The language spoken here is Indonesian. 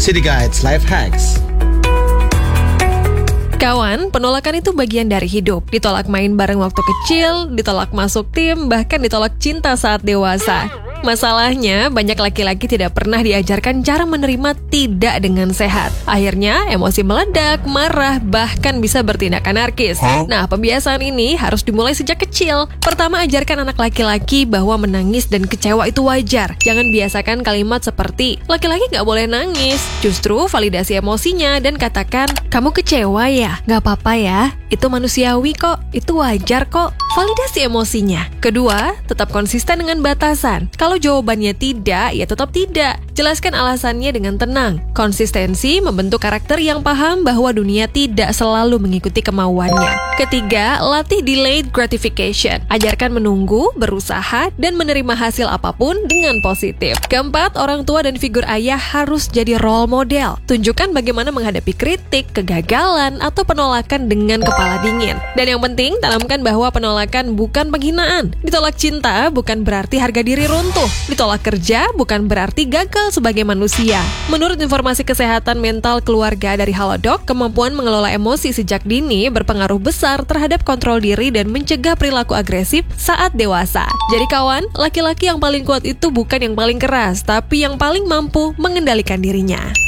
City Guides Life Hacks. Kawan, penolakan itu bagian dari hidup. Ditolak main bareng waktu kecil, ditolak masuk tim, bahkan ditolak cinta saat dewasa. Masalahnya, banyak laki-laki tidak pernah diajarkan cara menerima tidak dengan sehat. Akhirnya, emosi meledak, marah, bahkan bisa bertindak anarkis. Nah, pembiasaan ini harus dimulai sejak kecil. Pertama, ajarkan anak laki-laki bahwa menangis dan kecewa itu wajar. Jangan biasakan kalimat seperti, laki-laki nggak boleh nangis. Justru, validasi emosinya dan katakan, kamu kecewa ya? Nggak apa-apa ya, itu manusiawi kok, itu wajar kok. Validasi emosinya. Kedua, tetap konsisten dengan batasan. Kalau jawabannya tidak, ya tetap tidak. Jelaskan alasannya dengan tenang. Konsistensi membentuk karakter yang paham bahwa dunia tidak selalu mengikuti kemauannya. Ketiga, latih delayed gratification. Ajarkan menunggu, berusaha, dan menerima hasil apapun dengan positif. Keempat, orang tua dan figur ayah harus jadi role model. Tunjukkan bagaimana menghadapi kritik, kegagalan, atau penolakan dengan kepala dingin. Dan yang penting, tanamkan bahwa penolakan bukan penghinaan. Ditolak cinta bukan berarti harga diri runtuh. Ditolak kerja bukan berarti gagal sebagai manusia. Menurut informasi kesehatan mental keluarga dari Halodoc, kemampuan mengelola emosi sejak dini berpengaruh besar terhadap kontrol diri dan mencegah perilaku agresif saat dewasa. Jadi kawan, laki-laki yang paling kuat itu bukan yang paling keras, tapi yang paling mampu mengendalikan dirinya.